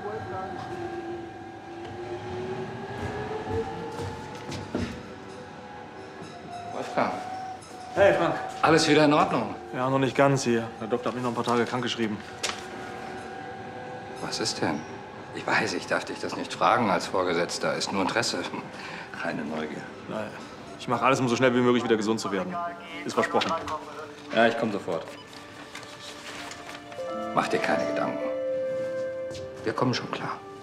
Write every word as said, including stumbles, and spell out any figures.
Wolfgang. Hey, Frank. Alles wieder in Ordnung? Ja, noch nicht ganz hier. Der Doktor hat mich noch ein paar Tage krankgeschrieben. Was ist denn? Ich weiß, ich darf dich das nicht fragen als Vorgesetzter. Ist nur Interesse. Keine Neugier. Nein. Ich mache alles, um so schnell wie möglich wieder gesund zu werden. Ist versprochen. Ja, ich komme sofort. Mach dir keine Gedanken. Wir kommen schon klar.